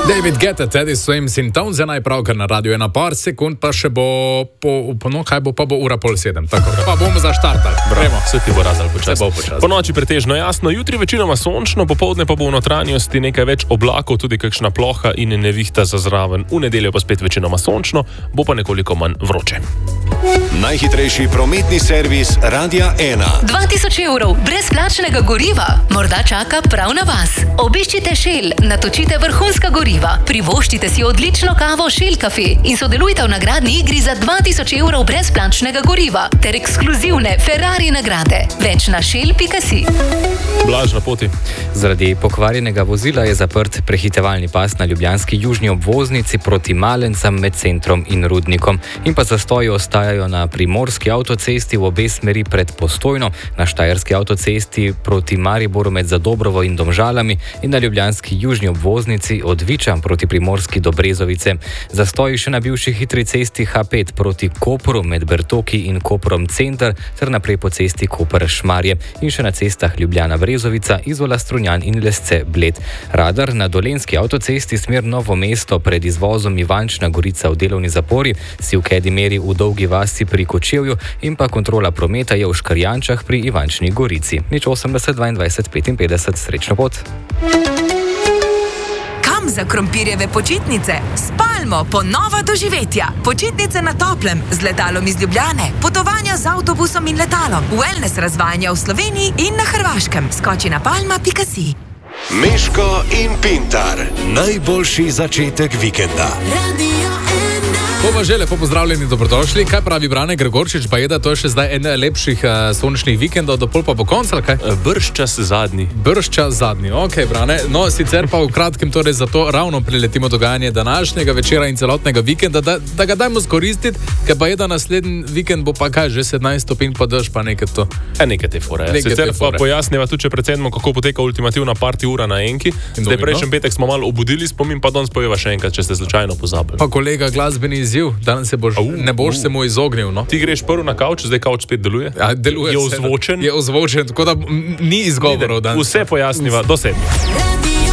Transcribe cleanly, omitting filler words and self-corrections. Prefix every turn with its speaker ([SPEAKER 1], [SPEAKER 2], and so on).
[SPEAKER 1] David Guetta, Teddy Swims in Tones je najpravkar na radiju, ena par sekund, pa še bo, kaj bo, pa bo 6:07, tako pa bomo zaštartali.
[SPEAKER 2] Bravo, vse ti bo radal počasno. Po noči pretežno jasno, jutri večinoma sončno, popoldne pa bo v notranjosti nekaj več oblakov, tudi kakšna ploha in nevihta za zraven. V nedeljo pa spet večinoma sončno, bo pa nekoliko manj vroče.
[SPEAKER 3] Najhitrejši prometni servis Radia 1.
[SPEAKER 4] 2000 evrov brezplačnega goriva morda čaka prav na vas. Obiščite Shell, natočite vrhunska goriva, privoščite si odlično kavo Shell Cafe in sodelujte v nagradni igri za 2000 evrov brezplačnega goriva ter ekskluzivne Ferrari nagrade. Več na shell.si.
[SPEAKER 2] Blaž na poti.
[SPEAKER 5] Zaradi pokvarjenega vozila je zaprt prehitevalni pas na ljubljanski južni obvoznici proti Malencam med centrom in Rudnikom. In pa zastoji ostajajo na primorski avtocesti v obe smeri pred Postojno, na štajerski avtocesti proti Mariboru med Zadobrovo in Domžalami in na ljubljanski južni obvoznici od Viča proti Primorski do Brezovice. Zastoji še na bivši hitri cesti H5 proti Kopru med Bertoki in Koprom center ter naprej po cesti Koper-Šmarje in še na cestah Ljubljana-Brezovica, Izola, Strunjan in Lesce Bled. Radar na dolenski avtocesti smer Novo mesto pred izvozom Ivančna Gorica v delovni zapori, si v Kedi meri v Dolgi vasi pri Kočevju in pa kontrola prometa je v Škarjančah pri Ivančni Gorici. 80 22 55, srečno pot.
[SPEAKER 6] Kam za krompirjeve počitnice? S Palmo ponova doživetja. Počitnice na toplem, z letalom iz Ljubljane, potovanja z avtobusom in letalom, wellness razvajanja v Sloveniji in na Hrvaškem. Skoči na palma.si.
[SPEAKER 3] Meško in Pintar. Najboljši začetek vikenda.
[SPEAKER 1] Bova že lepo pozdravljeni, dobrodošli. Kaj pravi Brane Gregorčič, pa je, da to je še zdaj en lepših sončnih vikendov, do pol pa po koncu, ali kaj?
[SPEAKER 2] Bržčas zadnji.
[SPEAKER 1] Bržčas zadnji, ok, Brane. No, sicer pa v kratkem torej zato ravno priletimo dogajanje današnjega večera in celotnega vikenda, da ga dajmo skoristiti, ker pa je, da naslednji vikend bo pa kaj, že 17 stopinj pa dež, pa nekaj to.
[SPEAKER 2] Nekaj te fore. Sicer pa pojasniva tudi, če predsedmo, kako poteka ultimativna party ura na Enki. Zdaj prejšnji petek smo malo obudili spomin, pa danes pojeva še enkrat, če ste slučajno pozabili.
[SPEAKER 1] Pa kolega glasbeni izziv, danes se boš, ne boš se mu izognil, no?
[SPEAKER 2] Ti greš prvo na kavč, zdaj kavč spet deluje.
[SPEAKER 1] Deluje.
[SPEAKER 2] Je ozvočen.
[SPEAKER 1] Je ozvočen, tako da ni izgovorov danes.
[SPEAKER 2] Vse pojasniva do 7.